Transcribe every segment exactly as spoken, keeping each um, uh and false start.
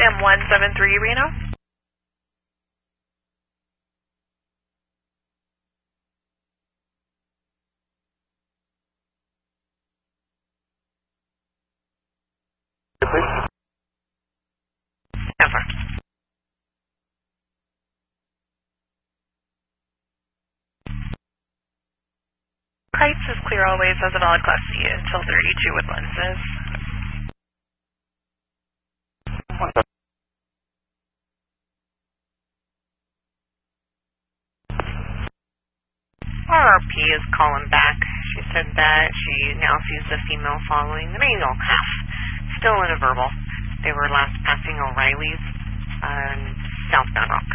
M one seven three Reno. Please. Over. Heights is clear always, has a valid Class C until thirty-two with lenses. R R P is calling back. She said that she now sees the female following the manual half. Still in a verbal. They were last passing O'Reilly's on southbound Rock.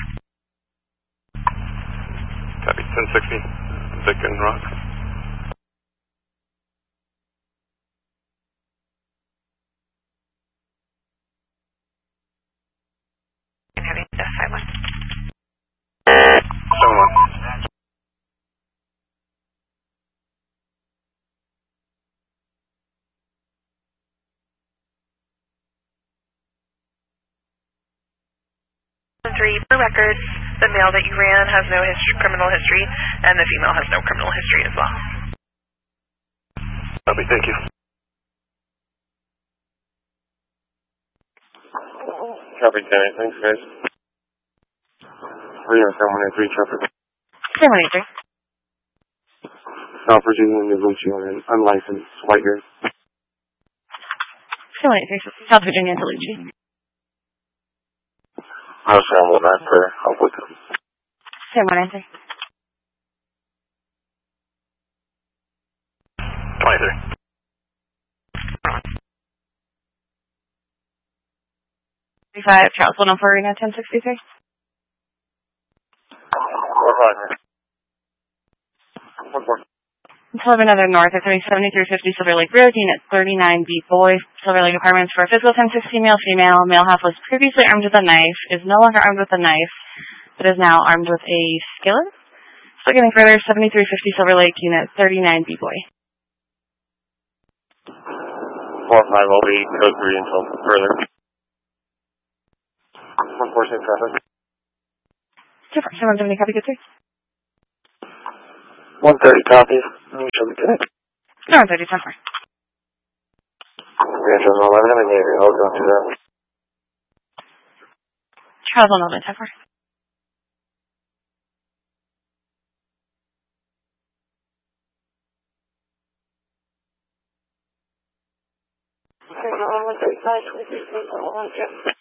Copy, ten sixty, Vic and Rock. And having identified one. seven one. Three, for records, the male that you ran has no history, criminal history, and the female has no criminal history as well. Copy, thank you. Copy, ten eight, thanks guys. Reno seven one eight three, traffic. seven one eight three. South Virginia, New Lucia, unlicensed, white hair. seven one eight three, South Virginia to Luigi. I'll sample that for help with them. seven one eight three. twenty-three. thirty-five, Charles one oh four, Reno ten sixty-three. Four five. One four. Sullivan Other North at thirty seventy-three fifty Silver Lake Road, Unit thirty-nine B Boy, Silver Lake Apartments for a physical ten sixty male female. Male half was previously armed with a knife, is no longer armed with a knife, but is now armed with a skillet. Still getting further, seventy-three fifty Silver Lake, Unit thirty-nine B Boy. Four five, I'll be code three until further. One four six traffic. Two four seven seventy, copy, good sir. One thirty copy. Let me show the connect. No, one thirty, ten four. Rancho eleven, I'm in the area. I'll go through that. Charles one eleven, ten four. one thirty-five, twenty-three, one